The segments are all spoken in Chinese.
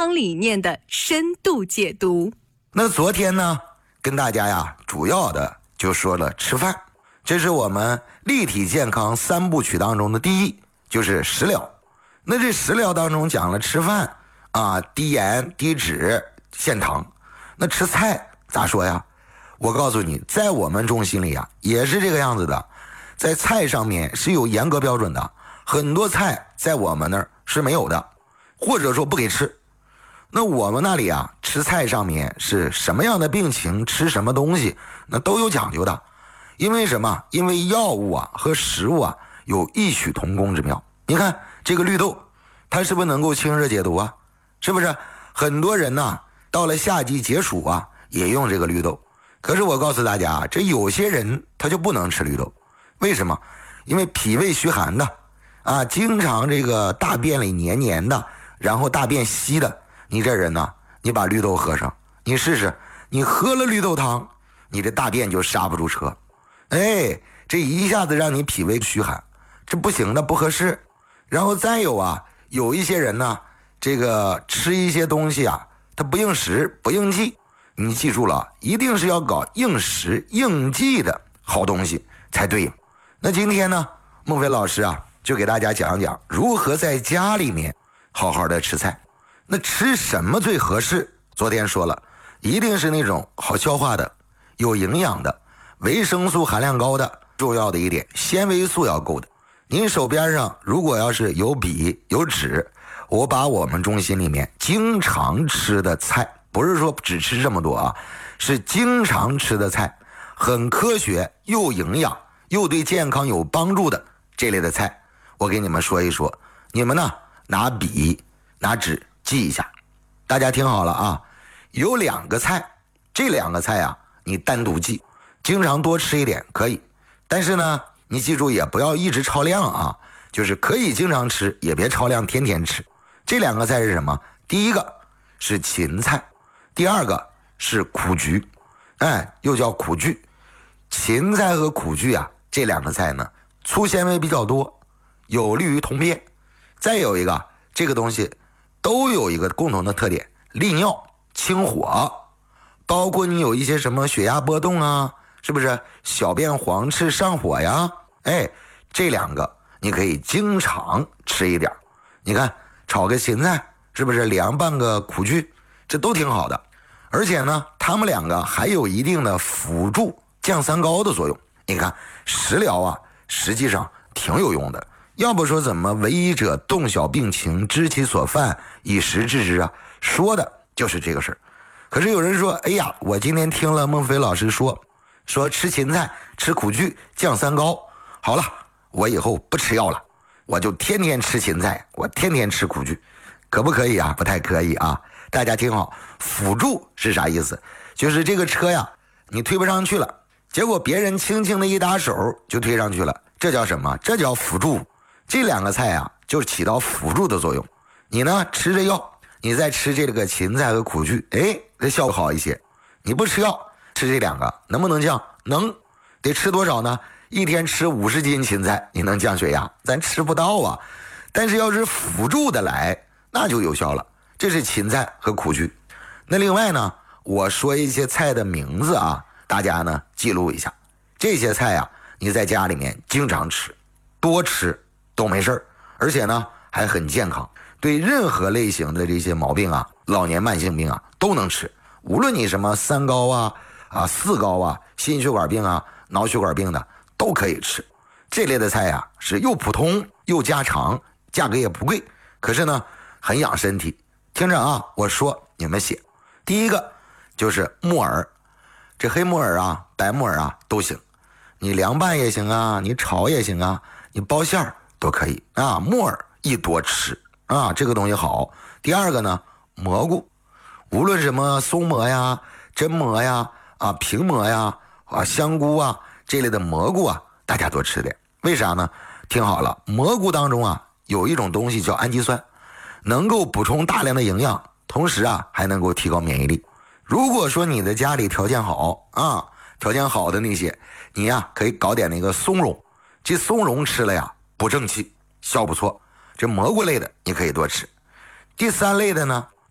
康理念的深度解读。 那昨天呢，跟大家呀主要的就说了吃饭，这是我们立体健康三部曲当中的第一，就是食疗。那这食疗当中讲了吃饭啊，低盐低脂限糖。那吃菜咋说呀？我告诉你，在我们中心里啊也是这个样子的，在菜上面是有严格标准的，很多菜在我们那儿是没有的，或者说不给吃。那我们那里啊吃菜上面是什么样的病情吃什么东西，那都有讲究的。因为什么？因为药物啊和食物啊有异曲同工之妙。你看这个绿豆，它是不是能够清热解毒啊？是不是？很多人呢到了夏季解暑啊也用这个绿豆。可是我告诉大家，这有些人他就不能吃绿豆。为什么？因为脾胃虚寒的啊，经常这个大便里黏黏的，然后大便稀的，你这人呢，你把绿豆喝上，你试试，你喝了绿豆汤，你这大便就刹不住车。哎，这一下子让你脾胃虚寒，这不行的，不合适。然后再有啊，有一些人呢，这个吃一些东西啊，他不应时不应季。你记住了，一定是要搞应时应季的好东西才对。那今天呢，孟非老师啊就给大家讲讲如何在家里面好好的吃菜。那吃什么最合适？昨天说了，一定是那种好消化的、有营养的、维生素含量高的，重要的一点，纤维素要够的。您手边上如果要是有笔有纸，我把我们中心里面经常吃的菜，不是说只吃这么多啊，是经常吃的菜，很科学又营养又对健康有帮助的这类的菜，我给你们说一说。你们呢拿笔拿纸记一下。大家听好了啊，有两个菜，这两个菜啊你单独记，经常多吃一点可以，但是呢你记住也不要一直超量啊，就是可以经常吃，也别超量天天吃。这两个菜是什么？第一个是芹菜，第二个是苦苣，又叫苦苣。芹菜和苦苣啊，这两个菜呢，粗纤维比较多，有利于通便。再有一个，这个东西都有一个共同的特点，利尿清火，包括你有一些什么血压波动啊，是不是小便黄赤上火呀？这两个你可以经常吃一点。你看炒个芹菜，是不是凉拌个苦苣，这都挺好的。而且呢，他们两个还有一定的辅助降三高的作用。你看食疗啊，实际上挺有用的。要不说怎么为医者动小病情，知其所犯，以时治之啊，说的就是这个事儿。可是有人说，哎呀，我今天听了孟非老师说吃芹菜吃苦苣降三高，好了，我以后不吃药了，我就天天吃芹菜，我天天吃苦苣，可不可以啊？不太可以啊。大家听好，辅助是啥意思？就是这个车呀你推不上去了，结果别人轻轻的一打手就推上去了，这叫什么？这叫辅助。这两个菜啊就起到辅助的作用。你呢吃着药，你再吃这个芹菜和苦苣，这效果好一些。你不吃药，吃这两个能不能降？能。得吃多少呢？一天吃50斤芹菜，你能降血压？咱吃不到啊。但是要是辅助的来，那就有效了。这是芹菜和苦苣。那另外呢，我说一些菜的名字啊，大家呢记录一下。这些菜啊，你在家里面经常吃，多吃都没事儿，而且呢还很健康，对任何类型的这些毛病啊，老年慢性病啊都能吃。无论你什么三高啊、四高啊、心血管病啊、脑血管病的都可以吃。这类的菜啊是又普通又家常，价格也不贵，可是呢很养身体。听着啊，我说你们写。第一个就是木耳，这黑木耳啊、白木耳啊都行，你凉拌也行啊，你炒也行啊，你包馅儿都可以啊。木耳一多吃啊，这个东西好。第二个呢，蘑菇，无论什么松蘑呀、榛蘑呀、平蘑呀、香菇啊这类的蘑菇啊，大家多吃点。为啥呢？听好了，蘑菇当中啊有一种东西叫氨基酸，能够补充大量的营养，同时啊还能够提高免疫力。如果说你的家里条件好啊，条件好的那些，你呀可以搞点那个松茸，这松茸吃了呀补正气，效不错。这蘑菇类的你可以多吃。第三类的呢，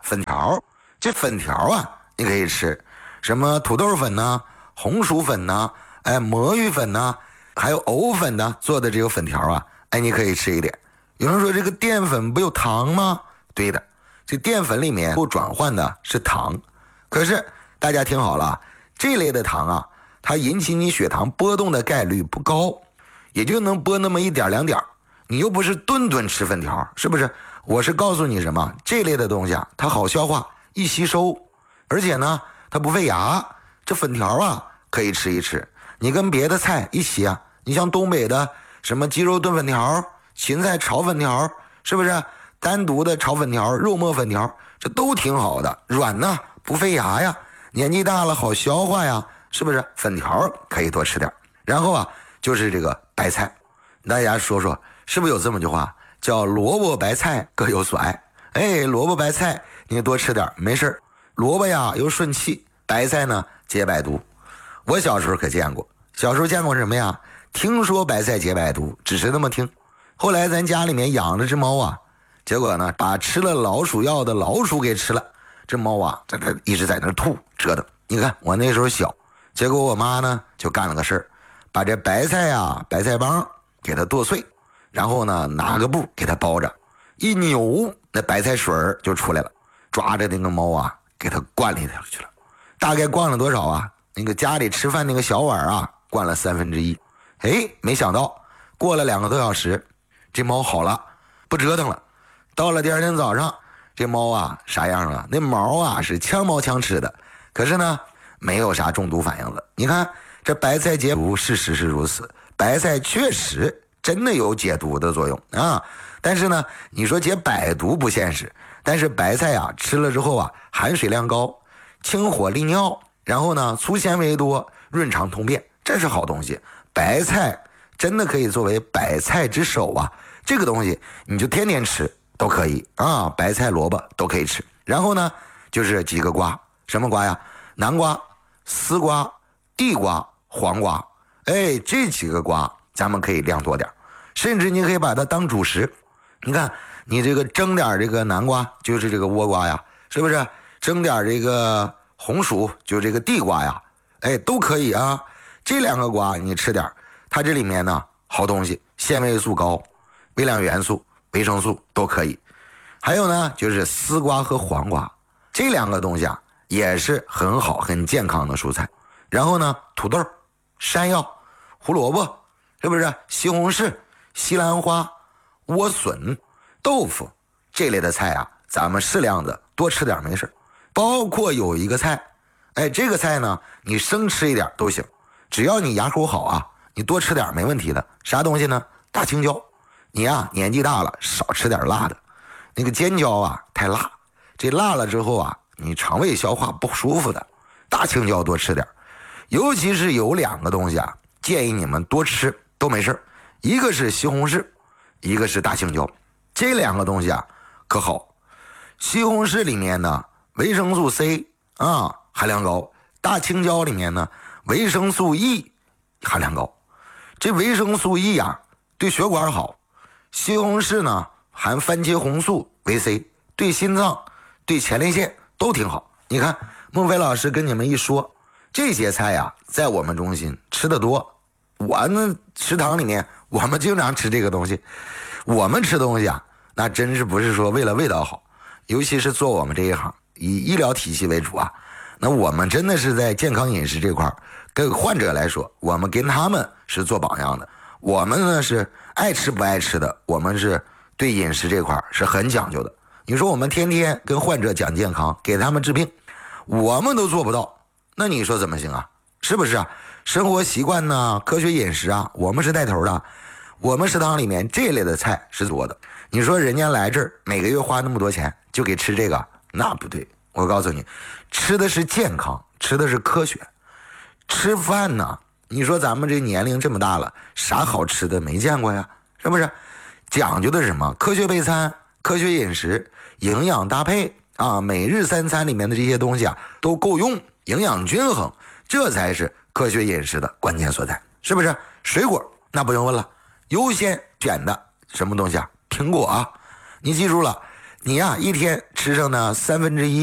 粉条。这粉条啊，你可以吃什么土豆粉呢、红薯粉呢、魔芋粉呢，还有藕粉呢做的这个粉条啊，你可以吃一点。有人说这个淀粉不有糖吗？对的，这淀粉里面不转换的是糖。可是大家听好了，这类的糖啊，它引起你血糖波动的概率不高，也就能波那么一点两点。你又不是顿顿吃粉条，是不是？我是告诉你什么，这类的东西啊，它好消化，易吸收，而且呢它不费牙。这粉条啊可以吃一吃，你跟别的菜一起啊，你像东北的什么鸡肉炖粉条、芹菜炒粉条，是不是？单独的炒粉条、肉末粉条，这都挺好的，软呢不费牙呀，年纪大了好消化呀，是不是？粉条可以多吃点。然后啊就是这个白菜，大家说说是不是有这么句话叫萝卜白菜各有所爱？萝卜白菜你多吃点没事，萝卜呀又顺气，白菜呢解百毒。我小时候可见过，小时候见过什么呀？听说白菜解百毒，只是那么听。后来咱家里面养了只猫啊，结果呢把吃了老鼠药的老鼠给吃了。这猫啊这一直在那吐折腾。你看我那时候小，结果我妈呢就干了个事儿，把这白菜啊白菜帮给它剁碎，然后呢拿个布给它包着，一扭那白菜水就出来了，抓着那个猫啊给它灌里头去了。大概灌了多少啊？那个家里吃饭那个小碗啊灌了1/3。没想到过了2个多小时，这猫好了，不折腾了。到了第二天早上，这猫啊啥样啊？那毛啊是枪毛枪吃的，可是呢没有啥中毒反应了。你看这白菜解毒，事实是如此，白菜确实真的有解毒的作用啊。但是呢你说解百毒不现实，但是白菜啊吃了之后啊含水量高，清火利尿，然后呢粗纤维多，润肠通便，这是好东西。白菜真的可以作为百菜之首啊，这个东西你就天天吃都可以啊，白菜萝卜都可以吃。然后呢就是几个瓜，什么瓜呀？南瓜、丝瓜、地瓜、黄瓜。这几个瓜咱们可以量多点，甚至你可以把它当主食。你看你这个蒸点这个南瓜，就是这个倭瓜呀，是不是？蒸点这个红薯，就这个地瓜呀，都可以啊。这2个瓜你吃点，它这里面呢好东西，纤维素高，微量元素、维生素都可以。还有呢就是丝瓜和黄瓜，这2个东西啊也是很好很健康的蔬菜。然后呢土豆、山药、胡萝卜，是不是？西红柿、西兰花、莴笋、豆腐这类的菜啊，咱们适量的多吃点没事。包括有一个菜，这个菜呢你生吃一点都行，只要你牙口好啊，你多吃点没问题的。啥东西呢？大青椒。你啊年纪大了少吃点辣的，那个尖椒啊太辣，这辣了之后啊你肠胃消化不舒服的。大青椒多吃点，尤其是有2个东西啊建议你们多吃都没事，一个是西红柿，一个是大青椒。这2个东西啊可好，西红柿里面呢维生素 C 啊含量高，大青椒里面呢维生素 E 含量高。这维生素 E 啊对血管好，西红柿呢含番茄红素维 C， 对心脏对前列腺都挺好。你看孟非老师跟你们一说，这些菜呀在我们中心吃得多，我呢食堂里面我们经常吃这个东西。我们吃东西啊那真是不是说为了味道好，尤其是做我们这一行以医疗体系为主啊，那我们真的是在健康饮食这块跟患者来说，我们跟他们是做榜样的。我们呢是爱吃不爱吃的，我们是对饮食这块是很讲究的。你说我们天天跟患者讲健康，给他们治病，我们都做不到，那你说怎么行啊？是不是啊？生活习惯呢，科学饮食啊，我们是带头的。我们食堂里面这类的菜是多的。你说人家来这儿每个月花那么多钱就给吃这个，那不对。我告诉你，吃的是健康，吃的是科学。吃饭呢，你说咱们这年龄这么大了，啥好吃的没见过呀？是不是？讲究的是什么？科学备餐、科学饮食、营养搭配啊，每日3餐里面的这些东西啊都够用，营养均衡，这才是科学饮食的关键所在，是不是？水果那不用问了，优先选的什么东西啊？苹果啊。你记住了， 你呀一天吃上呢1/3